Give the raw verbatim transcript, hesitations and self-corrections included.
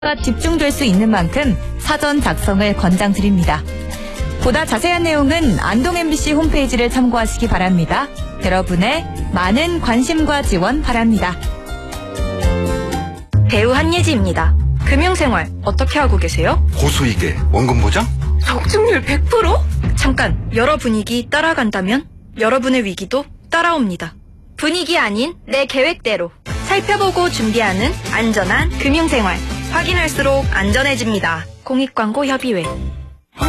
가 집중될 수 있는 만큼 사전 작성을 권장드립니다. 보다 자세한 내용은 안동 엠비씨 홈페이지를 참고하시기 바랍니다. 여러분의 많은 관심과 지원 바랍니다. 배우 한예지입니다. 금융생활 어떻게 하고 계세요? 고수익에 원금 보장? 적중률 백 퍼센트? 잠깐, 여러 분위기 따라간다면 여러분의 위기도 따라옵니다. 분위기 아닌 내 계획대로 살펴보고 준비하는 안전한 금융생활. 확인할수록 안전해집니다. 공익광고 협의회.